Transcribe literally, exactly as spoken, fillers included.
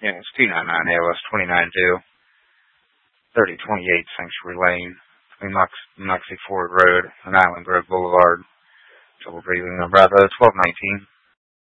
Yeah, it's two ninety-nine A L S twenty-nine two, thirty twenty-eight Sanctuary Lane, between Mox- Moxie Ford Road and Island Grove Boulevard. Trouble breathing, my brother, twelve nineteen.